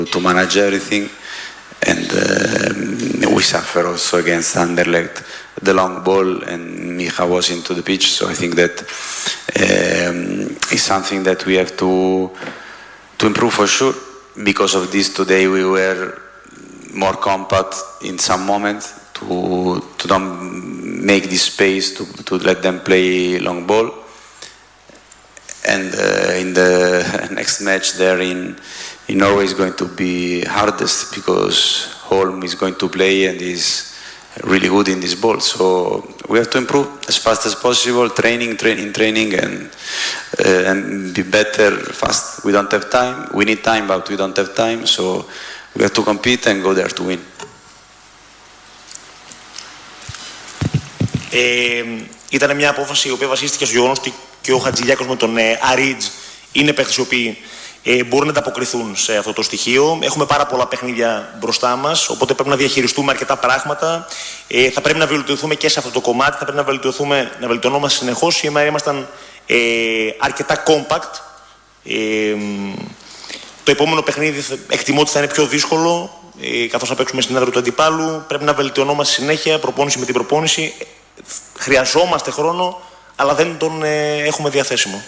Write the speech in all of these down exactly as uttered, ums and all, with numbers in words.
to manage everything. And uh, we suffer also against Anderlecht, the long ball, and Micha was into the pitch. So I think that um, is something that we have to to improve for sure. Because of this, today we were more compact in some moments to to don't make this space to to let them play long ball. And uh, in the next match there in. In Norway is going to be hardest because Holm is going to play and is really good in this ball. So we have to improve as fast as possible, training, training, training, and uh, and be better fast. We don't have time. We need time, but we don't have time. So we have to compete and go there to win. Ε, ήταν μια απόφαση η οποία βασίστηκε στο γεγονός ότι και ο Χατζηλιάκος με τον ε, Αρίτζ είναι παίκτες οι οποίοι Ε, μπορούν να ανταποκριθούν σε αυτό το στοιχείο. Έχουμε πάρα πολλά παιχνίδια μπροστά μας, οπότε πρέπει να διαχειριστούμε αρκετά πράγματα. Ε, θα πρέπει να βελτιωθούμε και σε αυτό το κομμάτι, θα πρέπει να βελτιωθούμε, να βελτιωνόμαστε συνεχώς. Σήμερα ήμασταν ε, αρκετά compact. Ε, το επόμενο παιχνίδι εκτιμώ ότι θα είναι πιο δύσκολο, ε, καθώς θα παίξουμε στην έδρα του αντιπάλου. Πρέπει να βελτιωνόμαστε συνέχεια, προπόνηση με την προπόνηση. Χρειαζόμαστε χρόνο, αλλά δεν τον ε, έχουμε διαθέσιμο.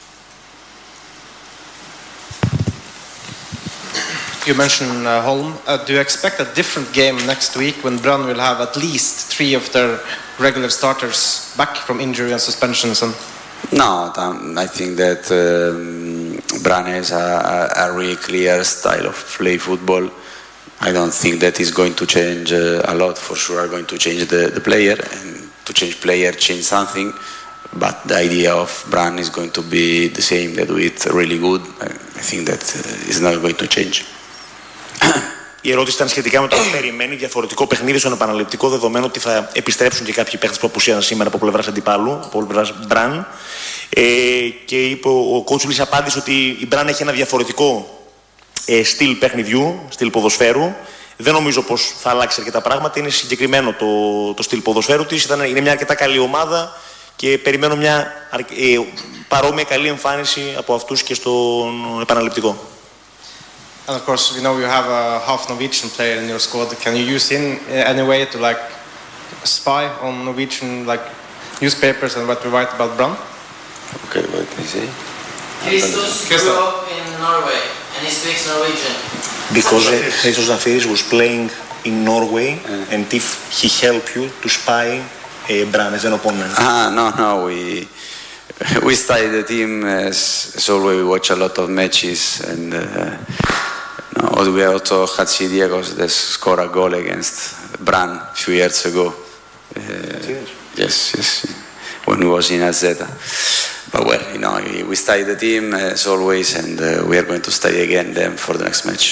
You mentioned uh, Holm. Uh, do you expect a different game next week when Brann will have at least three of their regular starters back from injury and suspensions? And no, I think that um, Brann has a, a really clear style of play football. I don't think that is going to change uh, a lot. For sure, are going to change the, the player, and to change player, change something. But the idea of Brann is going to be the same. They do it really good. I think that uh, is not going to change. Η ερώτηση ήταν σχετικά με το αν περιμένει διαφορετικό παιχνίδι στον επαναληπτικό, δεδομένο ότι θα επιστρέψουν και κάποιοι παίχτες που απουσίαζαν σήμερα από πλευράς αντιπάλου, από πλευράς Μπραν. Ε, και είπε ο Κότσουλης, απάντησε ότι η Μπραν έχει ένα διαφορετικό ε, στυλ παιχνιδιού, στυλ ποδοσφαίρου. Δεν νομίζω πως θα αλλάξει αρκετά πράγματα. Είναι συγκεκριμένο το, το στυλ ποδοσφαίρου της. Ήταν, είναι μια αρκετά καλή ομάδα και περιμένω μια ε, παρόμοια καλή εμφάνιση από αυτούς και στον επαναληπτικό. And of course, we know you have a half Norwegian player in your squad. Can you use him in any way to like spy on Norwegian like newspapers and what we write about Brann? Okay, what did he say? Christos grew up in Norway and he speaks Norwegian. Because Christos Zafiris was playing in Norway, uh. and if he helped you to spy uh, Brann as an opponent. Ah, no, no, we we study the team as, as always. We watch a lot of matches and. Uh, No, we also had Diegos that scored a goal against Brann a few years ago. Uh, yes, yes, when he was in Azeta. But well, you know, we study the team as always, and uh, we are going to study again them for the next match.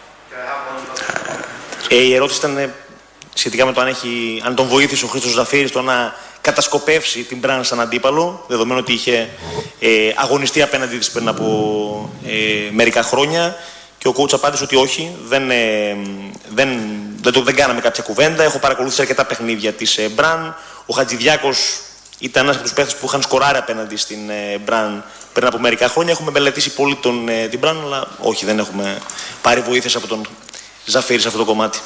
Ε, η ερώτηση ήταν σχετικά με το αν, έχει, αν τον βοήθησε ο Χρήστος Ζαφύρης το να κατασκοπεύσει την Brann σαν αντίπαλο, δεδομένου ότι είχε ε, αγωνιστεί απέναντι της πριν από ε, μερικά χρόνια. Και ο coach απάντησε ότι όχι, δεν, ε, δεν, δεν, το, δεν κάναμε κάποια κουβέντα. Έχω παρακολουθήσει αρκετά παιχνίδια της ε, Brann. Ο Χατζηδιάκος ήταν ένας από τους παίχτες που είχαν σκοράρει απέναντι στην ε, Brann πριν από μερικά χρόνια. Έχουμε μελετήσει πολύ τον, ε, την Brann, αλλά όχι, δεν έχουμε πάρει βοήθειες από τον Ζαφύρη σε αυτό το κομμάτι.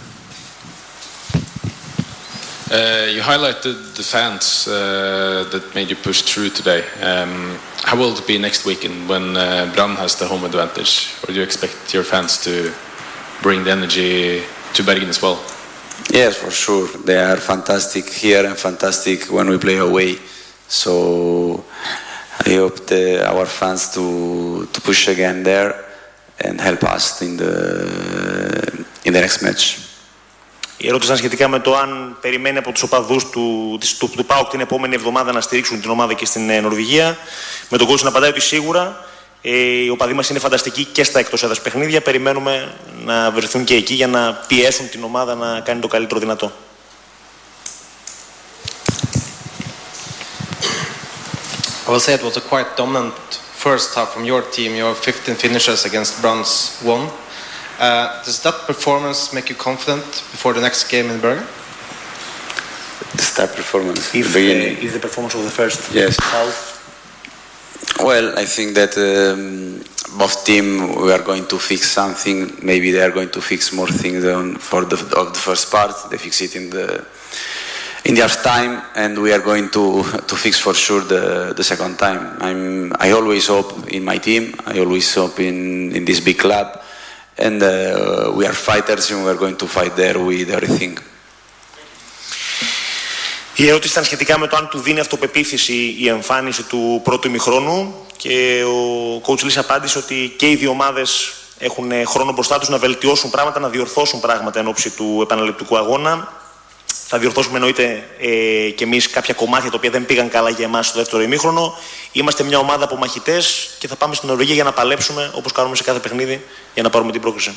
Uh, you highlighted the fans uh, that made you push through today. Um, how will it be next weekend when uh, Brann has the home advantage? Or do you expect your fans to bring the energy to Bergen as well? Yes, for sure. They are fantastic here and fantastic when we play away. So I hope the, our fans to to push again there and help us in the in the next match. Η ερώτηση ήταν σχετικά με το αν περιμένει από τους οπαδούς του, του, του ΠΑΟΚ την επόμενη εβδομάδα να στηρίξουν την ομάδα και στην ε, Νορβηγία. Με τον coach να απαντάει ότι σίγουρα ε, οι οπαδοί μας είναι φανταστικοί και στα εκτός έδρας παιχνίδια. Περιμένουμε να βρεθούν και εκεί για να πιέσουν την ομάδα να κάνει το καλύτερο δυνατό. I will say it was a quite dominant first half from your team. You have fifteen finishes against Brann's one. Uh, does that performance make you confident before the next game in Bergen? The start performance. If, the beginning. Uh, is the performance of the first yes. half? Well, I think that um, both team we are going to fix something. Maybe they are going to fix more things on for the of the first part. They fix it in the in the half time, and we are going to to fix for sure the the second time. I'm I always hope in my team. I always hope in in this big club, and uh, we are fighters, and we are going to fight there with everything. Η ερώτηση ήταν σχετικά με το αν του δίνει αυτοπεποίθηση η εμφάνιση του πρώτου ημιχρόνου και ο coach Λύς απάντησε ότι και οι δύο ομάδες έχουν χρόνο μπροστά τους να βελτιώσουν πράγματα, να διορθώσουν πράγματα εν ώψη του επαναληπτικού αγώνα. Θα διορθώσουμε εννοείται ε, και εμείς κάποια κομμάτια τα οποία δεν πήγαν καλά για εμάς στο δεύτερο ημίχρονο. Είμαστε μια ομάδα από μαχητές και θα πάμε στην Νορβηγία για να παλέψουμε όπως κάνουμε σε κάθε παιχνίδι για να πάρουμε την πρόκριση.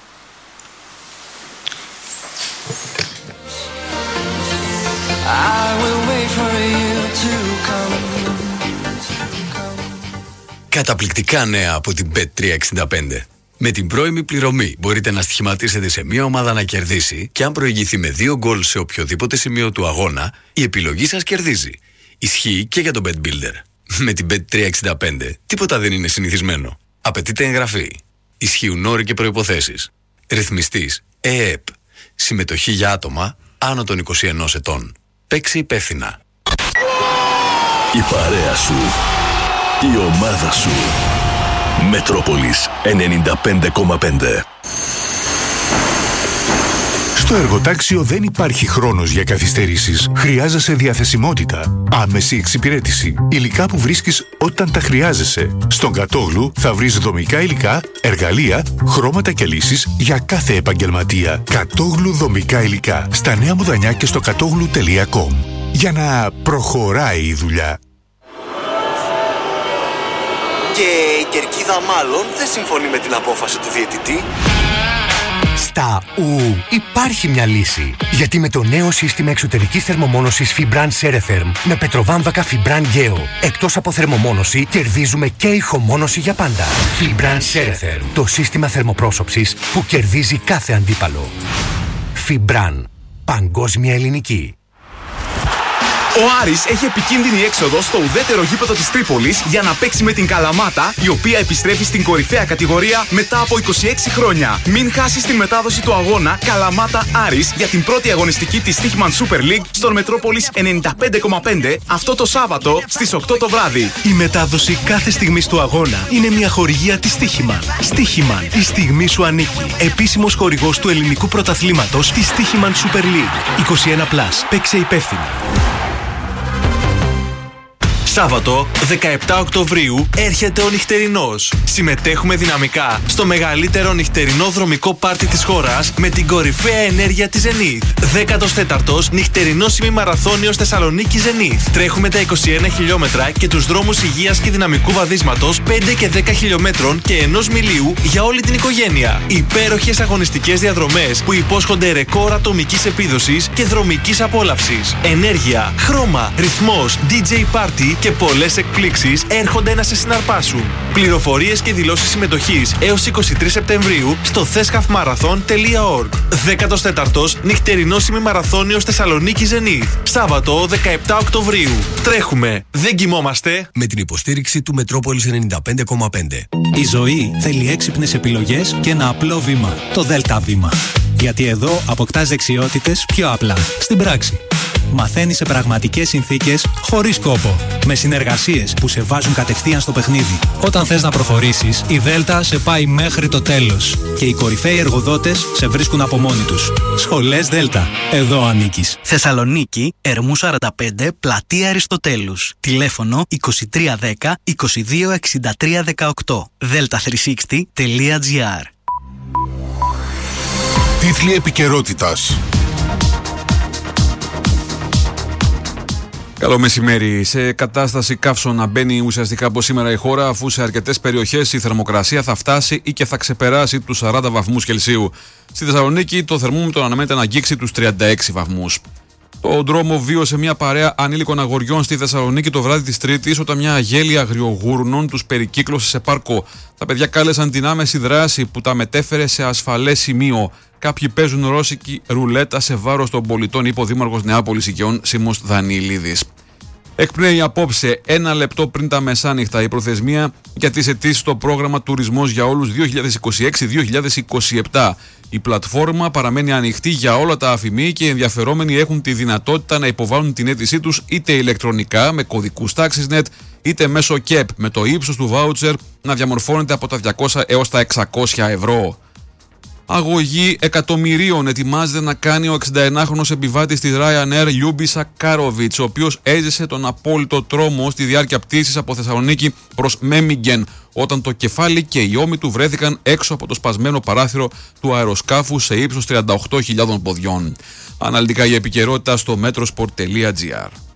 Καταπληκτικά νέα από την μπετ τριακόσια εξήντα πέντε. Με την πρώιμη πληρωμή μπορείτε να στοιχηματίσετε σε μια ομάδα να κερδίσει και αν προηγηθεί με δύο γκολ σε οποιοδήποτε σημείο του αγώνα, η επιλογή σας κερδίζει. Ισχύει και για το Bet Builder. Με την μπετ τριακόσια εξήντα πέντε τίποτα δεν είναι συνηθισμένο. Απαιτείται εγγραφή. Ισχύουν όροι και προϋποθέσεις. Ρυθμιστής ΕΕΠ. Συμμετοχή για άτομα άνω των είκοσι ενός ετών. Παίξε υπεύθυνα. Η παρέα σου. Η ομάδα σου. Μετρόπολης ενενήντα πέντε κόμμα πέντε. Στο εργοτάξιο δεν υπάρχει χρόνος για καθυστερήσεις. Χρειάζεσαι διαθεσιμότητα, άμεση εξυπηρέτηση, υλικά που βρίσκεις όταν τα χρειάζεσαι. Στον Κατόγλου θα βρεις δομικά υλικά, εργαλεία, χρώματα και λύσεις για κάθε επαγγελματία. Κατόγλου δομικά υλικά. Στα Νέα Μουδανιά και στο κατόγλου τελεία κομ. Για να προχωράει η δουλειά. Και η κερκίδα μάλλον δεν συμφωνεί με την απόφαση του διαιτητή. Στα ου υπάρχει μια λύση. Γιατί με το νέο σύστημα εξωτερικής θερμομόνωσης Fibran Ceretherm με πετροβάμβακα Fibran Geo, εκτός από θερμομόνωση, κερδίζουμε και ηχομόνωση για πάντα. Fibran Ceretherm, το σύστημα θερμοπρόσωψης που κερδίζει κάθε αντίπαλο. Fibran, παγκόσμια ελληνική. Ο Άρης έχει επικίνδυνη έξοδο στο ουδέτερο γήπεδο της Τρίπολης για να παίξει με την Καλαμάτα, η οποία επιστρέφει στην κορυφαία κατηγορία μετά από είκοσι έξι χρόνια. Μην χάσεις την μετάδοση του αγώνα Καλαμάτα Άρης για την πρώτη αγωνιστική της Στίχημαν Super League στον Μετρόπολης ενενήντα πέντε κόμμα πέντε αυτό το Σάββατο στις οκτώ το βράδυ. Η μετάδοση κάθε στιγμής του αγώνα είναι μια χορηγία της Στίχημαν. Στίχημαν, η στιγμή σου ανήκει. Επίσημος χορηγός του ελληνικού πρωταθλήματος της Στίχημαν Super League. είκοσι ένα συν. Παίξε υπεύθυνα. Σάββατο, δεκαεπτά Οκτωβρίου, έρχεται ο νυχτερινός. Συμμετέχουμε δυναμικά στο μεγαλύτερο νυχτερινό δρομικό πάρτι της χώρας με την κορυφαία ενέργεια της Zenith. δέκατος τέταρτος νυχτερινός ημιμαραθώνιος Θεσσαλονίκη Zenith. Τρέχουμε τα είκοσι ένα χιλιόμετρα και τους δρόμους υγείας και δυναμικού βαδίσματος πέντε και δέκα χιλιόμετρων και ενός μιλίου για όλη την οικογένεια. Υπέροχες αγωνιστικές διαδρομές που υπόσχονται ρεκόρ ατομικής επίδοσης και δρομικής απόλαυσης. Ενέργεια, χρώμα, ρυθμός, ντι τζέι Party και πολλές εκπλήξεις έρχονται να σε συναρπάσουν. Πληροφορίες και δηλώσεις συμμετοχής έως είκοσι τρεις Σεπτεμβρίου στο thescafmarathon τελεία org. δέκατος τέταρτος νυχτερινός ημιμαραθώνιος Θεσσαλονίκη Zenith. Σάββατο δεκαεπτά Οκτωβρίου. Τρέχουμε, δεν κοιμόμαστε. Με την υποστήριξη του Μετρόπολης ενενήντα πέντε κόμμα πέντε. Η ζωή θέλει έξυπνες επιλογές και ένα απλό βήμα. Το ΔΕΛΤΑ βήμα. Γιατί εδώ αποκτάς δεξιότητες πιο απλά, στην πράξη. Μαθαίνεις σε πραγματικές συνθήκες, χωρίς κόπο. Με συνεργασίες που σε βάζουν κατευθείαν στο παιχνίδι. Όταν θες να προχωρήσεις, η Δέλτα σε πάει μέχρι το τέλος. Και οι κορυφαίοι εργοδότες σε βρίσκουν από μόνοι τους. Σχολές Δέλτα. Εδώ ανήκεις. Θεσσαλονίκη, Ερμού σαράντα πέντε, Πλατεία Αριστοτέλους. Τηλέφωνο είκοσι τρία δέκα είκοσι δύο εξήντα τρία δεκαοκτώ. δέλτα τριακόσια εξήντα τελεία τζι άρ. Τίτλοι επικαιρότητας. Καλό μεσημέρι. Σε κατάσταση καύσωνα μπαίνει ουσιαστικά από σήμερα η χώρα, αφού σε αρκετές περιοχές η θερμοκρασία θα φτάσει ή και θα ξεπεράσει τους σαράντα βαθμούς Κελσίου. Στη Θεσσαλονίκη το θερμόμετρο αναμένεται να αγγίξει τους τριάντα έξι βαθμούς. Το δρόμο βίωσε μια παρέα ανήλικων αγοριών στη Θεσσαλονίκη το βράδυ της Τρίτης, όταν μια αγέλια αγριογούρνων τους περικύκλωσε σε πάρκο. Τα παιδιά κάλεσαν την άμεση δράση που τα μετέφερε σε ασφαλές σημείο. Κάποιοι παίζουν ρώσικη ρουλέτα σε βάρος των πολιτών, είπε ο Δήμαρχος Νεάπολης Οικειών Σίμος Δανιηλίδης. Εκπνέει απόψε, ένα λεπτό πριν τα μεσάνυχτα, η προθεσμία για τις αιτήσεις στο πρόγραμμα Τουρισμός για Όλους δύο χιλιάδες είκοσι έξι δύο χιλιάδες είκοσι επτά. Η πλατφόρμα παραμένει ανοιχτή για όλα τα αφημί και οι ενδιαφερόμενοι έχουν τη δυνατότητα να υποβάλουν την αίτησή τους είτε ηλεκτρονικά με κωδικούς TaxisNet είτε μέσω ΚΕΠ, με το ύψος του βάουτσερ να διαμορφώνεται από τα διακόσια έως τα εξακόσια ευρώ. Αγωγή εκατομμυρίων ετοιμάζεται να κάνει ο εξηνταενάχρονος επιβάτης της Ryanair Λιούμπι Σακάροβιτς, ο οποίος έζησε τον απόλυτο τρόμο στη διάρκεια πτήσης από Θεσσαλονίκη προς Μέμιγγεν, όταν το κεφάλι και οι ώμοι του βρέθηκαν έξω από το σπασμένο παράθυρο του αεροσκάφου σε ύψος τριάντα οκτώ χιλιάδων ποδιών. Αναλυτικά η επικαιρότητα στο metrosport τελεία gr.